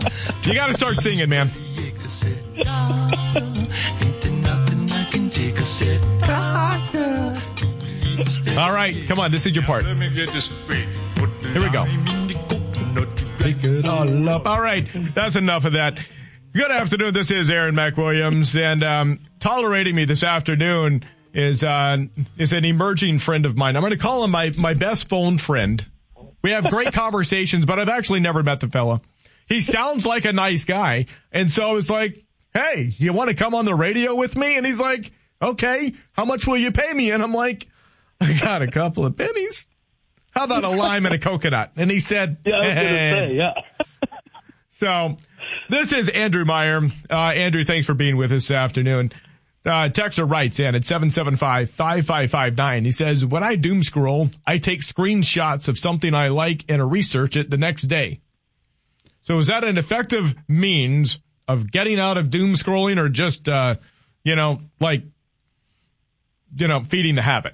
You got to start singing, man. All right, come on. This is your part. Let me get this straight. Here we go. Pick it all up. All right, that's enough of that. Good afternoon. This is Aaron McWilliams, and tolerating me this afternoon is an emerging friend of mine. I'm going to call him my best phone friend. We have great conversations, but I've actually never met the fella. He sounds like a nice guy, and so I was like, "Hey, you want to come on the radio with me?" And he's like, "Okay, how much will you pay me?" And I'm like, "I got a couple of pennies. How about a lime and a coconut?" And he said, "Yeah, I was going to say, yeah." So this is Andrew Meyer. Andrew, thanks for being with us this afternoon. Texter writes in at 775-5559. He says, when I doom scroll, I take screenshots of something I like and research it the next day. So is that an effective means of getting out of doom scrolling, or just, feeding the habit?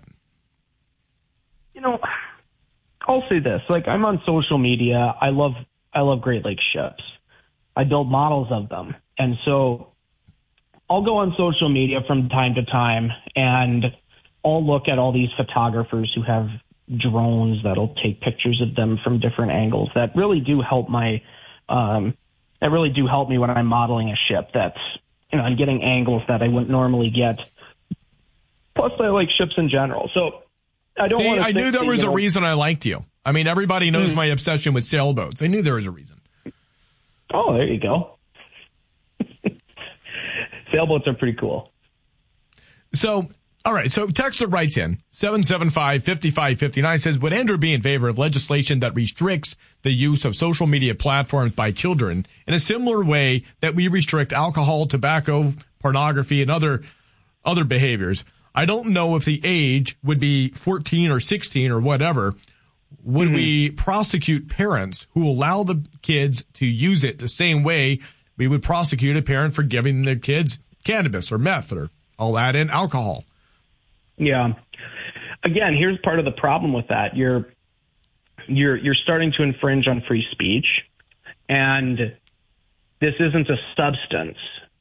I'll say this. Like, I'm on social media. I love Great Lakes ships. I build models of them. And so I'll go on social media from time to time, and I'll look at all these photographers who have drones that'll take pictures of them from different angles that really do help me when I'm modeling a ship. That's, I'm getting angles that I wouldn't normally get. Plus, I like ships in general. So I don't want to. I knew there was a reason I liked you. I mean, everybody knows my obsession with sailboats. I knew there was a reason. Oh, there you go. Sailboats are pretty cool. So, all right. So Texter writes in 775-5559 says, would Andrew be in favor of legislation that restricts the use of social media platforms by children in a similar way that we restrict alcohol, tobacco, pornography, and other behaviors? I don't know if the age would be 14 or 16 or whatever. Would we prosecute parents who allow the kids to use it the same way we would prosecute a parent for giving their kids cannabis or meth, or all that, in alcohol? Yeah. Again, here's part of the problem with that. You're starting to infringe on free speech, and this isn't a substance.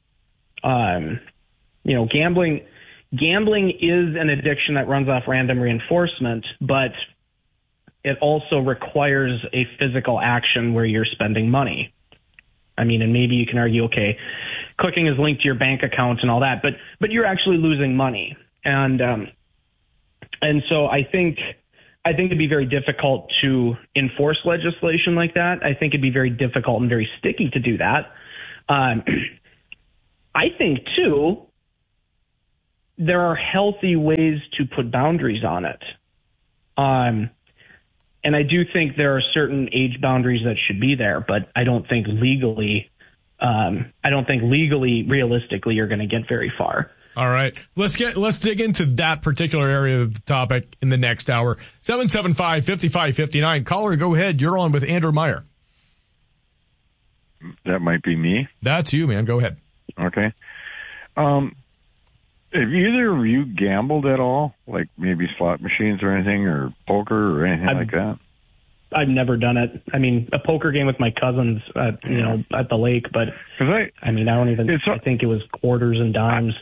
Gambling is an addiction that runs off random reinforcement, but it also requires a physical action where you're spending money. I mean, and maybe you can argue, okay, clicking is linked to your bank account and all that, but you're actually losing money. And so I think it'd be very difficult to enforce legislation like that. I think it'd be very difficult and very sticky to do that. I think too, there are healthy ways to put boundaries on it. And I do think there are certain age boundaries that should be there, but I don't think legally, realistically, you're going to get very far. All right. Let's dig into that particular area of the topic in the next hour. 775-5559. Caller, go ahead. You're on with Andrew Meyer. That might be me. That's you, man. Go ahead. Okay. Have either of you gambled at all? Like maybe slot machines or anything, or poker or anything like that? I've never done it. I mean, a poker game with my cousins, at the lake, but I think it was quarters and dimes.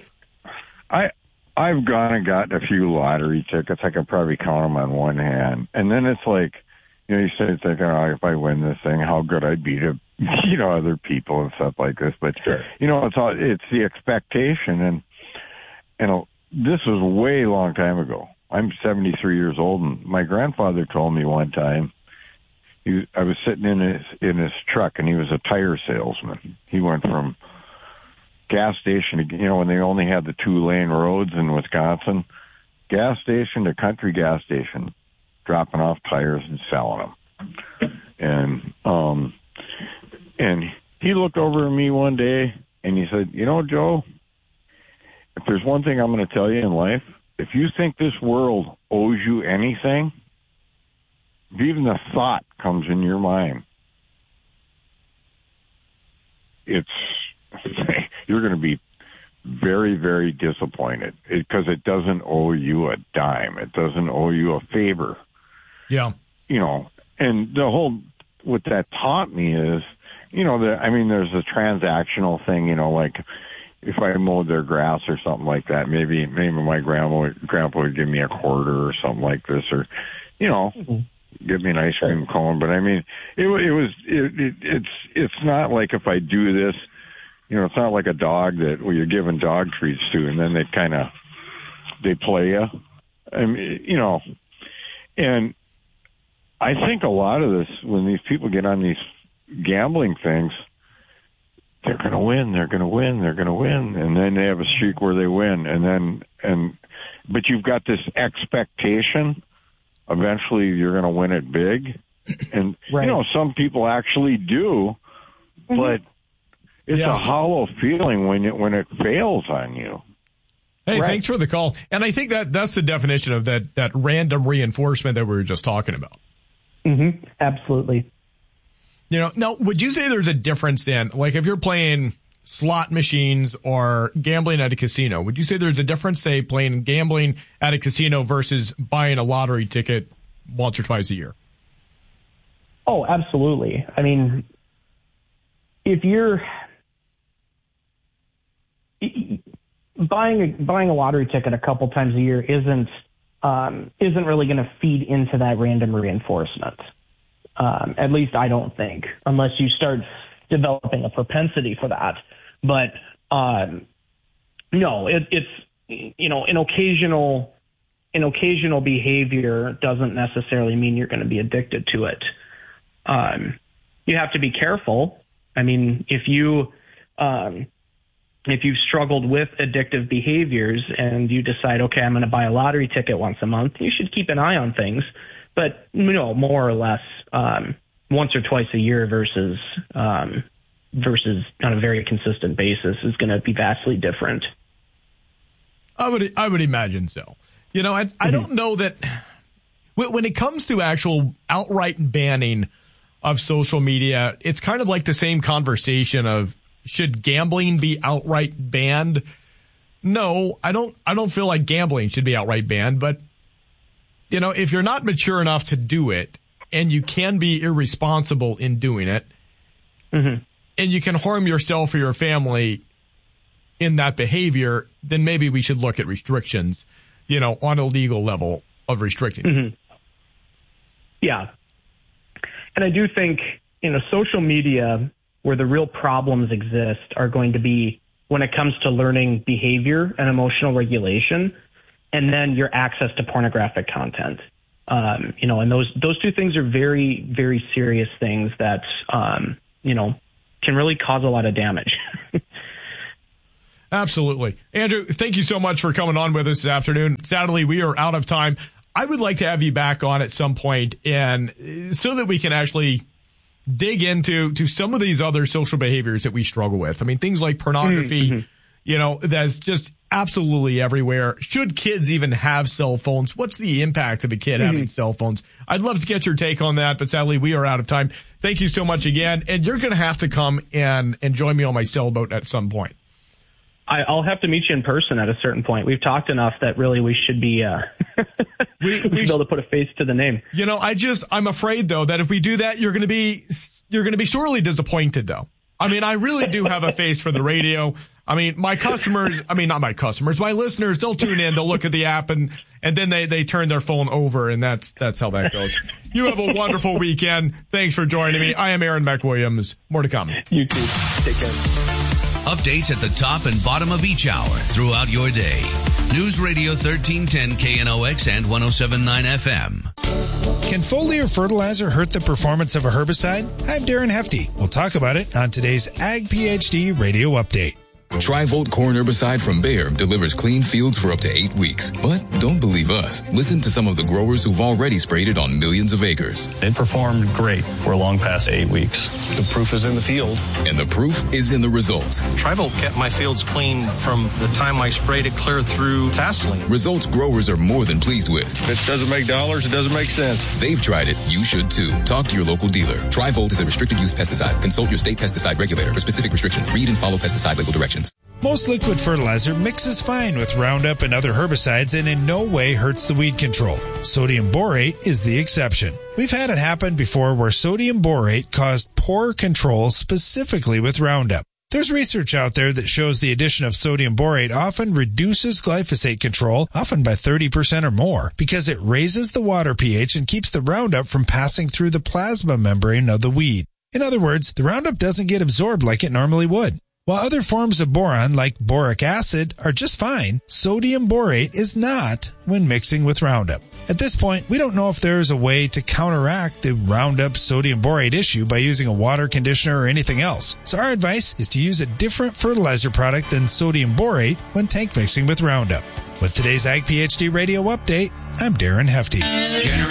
I've gone and gotten a few lottery tickets. I could probably count them on one hand. And then it's like, you start thinking, if I win this thing, how good I'd be to, other people and stuff like this. But, sure. It's the expectation. And, this was a way long time ago. I'm 73 years old, and my grandfather told me one time, I was sitting in his truck, and he was a tire salesman. He went from gas station to, when they only had the 2-lane roads in Wisconsin, gas station to country gas station, dropping off tires and selling them. And he looked over at me one day, and he said, Joe, if there's one thing I'm going to tell you in life, if you think this world owes you anything, if even the thought comes in your mind, you're going to be very, very disappointed because it doesn't owe you a dime. It doesn't owe you a favor. Yeah. And what that taught me is there's a transactional thing, like if I mowed their grass or something like that, maybe my grandpa would give me a quarter or something like this, or, give me an ice cream cone. But I mean, it's not like if I do this, it's not like a dog you're giving dog treats to and then they play you. I mean, and I think a lot of this, when these people get on these gambling things, they're going to win, and then they have a streak where they win, but you've got this expectation eventually you're going to win it big, and right. Some people actually do, but it's a hollow feeling when it fails on you. Hey, thanks for the call. And I think that's the definition of that random reinforcement that we were just talking about. Mm-hmm. Absolutely. Now, would you say there's a difference then? Like if you're playing slot machines or gambling at a casino, would you say there's a difference, say, playing gambling at a casino versus buying a lottery ticket once or twice a year? Oh, absolutely. I mean, if you're buying a lottery ticket a couple times a year isn't really going to feed into that random reinforcement. At least I don't think, unless you start developing a propensity for that. But no, it's an occasional behavior doesn't necessarily mean you're going to be addicted to it. You have to be careful. I mean, if you've struggled with addictive behaviors and you decide, okay, I'm going to buy a lottery ticket once a month, you should keep an eye on things. But, more or less once or twice a year versus on a very consistent basis is going to be vastly different. I would imagine so. I don't know that when it comes to actual outright banning of social media, it's kind of like the same conversation of, should gambling be outright banned? No, I don't feel like gambling should be outright banned, but if you're not mature enough to do it and you can be irresponsible in doing it, and you can harm yourself or your family in that behavior, then maybe we should look at restrictions, on a legal level of restricting. Mm-hmm. Yeah. And I do think, social media, where the real problems exist, are going to be when it comes to learning behavior and emotional regulation, and then your access to pornographic content. And those two things are very, very serious things that, can really cause a lot of damage. Absolutely. Andrew, thank you so much for coming on with us this afternoon. Sadly, we are out of time. I would like to have you back on at some point, and so that we can actually dig into some of these other social behaviors that we struggle with. I mean, things like pornography, that's just absolutely everywhere. Should kids even have cell phones? What's the impact of a kid having cell phones? I'd love to get your take on that, but sadly we are out of time. Thank you so much again. And you're going to have to come and join me on my sailboat at some point. I'll have to meet you in person at a certain point. We've talked enough that really we should be, we should be able to put a face to the name. I'm afraid though that if we do that, you're going to be sorely disappointed though. I mean, I really do have a face for the radio. I mean, my listeners, they'll tune in, they'll look at the app, and then they turn their phone over, and that's how that goes. You have a wonderful weekend. Thanks for joining me. I am Aaron McWilliams. More to come. You too. Take care. Updates at the top and bottom of each hour throughout your day. News Radio 1310 KNOX and 107.9 FM. Can foliar fertilizer hurt the performance of a herbicide? I'm Darren Hefty. We'll talk about it on today's Ag PhD Radio Update. Tri-Volt corn herbicide from Bayer delivers clean fields for up to 8 weeks. But don't believe us. Listen to some of the growers who've already sprayed it on millions of acres. It performed great for long past 8 weeks. The proof is in the field. And the proof is in the results. Tri-Volt kept my fields clean from the time I sprayed it clear through tasseling. Results growers are more than pleased with. If it doesn't make dollars, it doesn't make sense. They've tried it. You should too. Talk to your local dealer. Tri-Volt is a restricted use pesticide. Consult your state pesticide regulator for specific restrictions. Read and follow pesticide label directions. Most liquid fertilizer mixes fine with Roundup and other herbicides and in no way hurts the weed control. Sodium borate is the exception. We've had it happen before where sodium borate caused poor control specifically with Roundup. There's research out there that shows the addition of sodium borate often reduces glyphosate control, often by 30% or more, because it raises the water pH and keeps the Roundup from passing through the plasma membrane of the weed. In other words, the Roundup doesn't get absorbed like it normally would. While other forms of boron, like boric acid, are just fine, sodium borate is not when mixing with Roundup. At this point, we don't know if there is a way to counteract the Roundup sodium borate issue by using a water conditioner or anything else. So our advice is to use a different fertilizer product than sodium borate when tank mixing with Roundup. With today's Ag PhD Radio Update, I'm Darren Hefty.